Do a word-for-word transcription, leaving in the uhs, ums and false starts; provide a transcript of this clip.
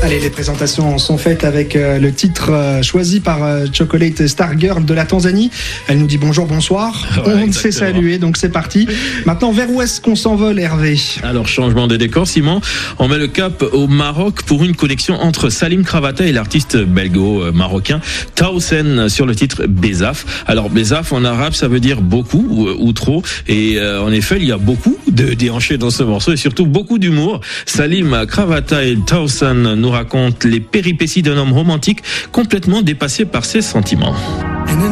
Allez, les présentations sont faites avec euh, le titre euh, choisi par euh, Chocolate Stargirl de la Tanzanie. Elle nous dit bonjour, bonsoir. Ouais, On s'est salué, donc c'est parti. Maintenant, vers où est-ce qu'on s'envole, Hervé? Alors, changement de décor, Simon. On met le cap au Maroc pour une connexion entre Salim Kravata et l'artiste belgo-marocain Tausen sur le titre Bezaf. Alors, Bezaf en arabe, ça veut dire beaucoup ou, ou trop. Et euh, en effet, il y a beaucoup de déhanchés dans ce morceau et surtout beaucoup d'humour. Salim Kravata et Tausen nous racontent les péripéties d'un homme romantique complètement dépassé par ses sentiments.